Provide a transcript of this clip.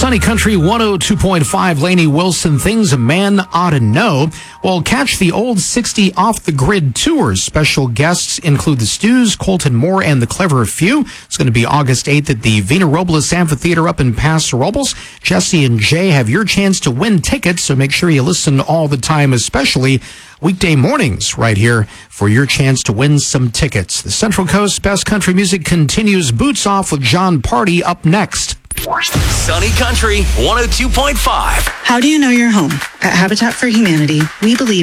Sunny Country 102.5, Lainey Wilson, things a man ought to know. Well, catch the Old 60 Off the Grid tours. Special guests include the Stews, Colton Moore, and the Clever Few. It's going to be August 8th at the Vina Robles Amphitheater up in Paso Robles. Jesse and Jay have your chance to win tickets, so make sure you listen all the time, especially weekday mornings right here for your chance to win some tickets. The Central Coast Best Country Music continues. Boots Off with John Party up next. Sunny Country 102.5. How do you know you're home? At Habitat for Humanity, we believe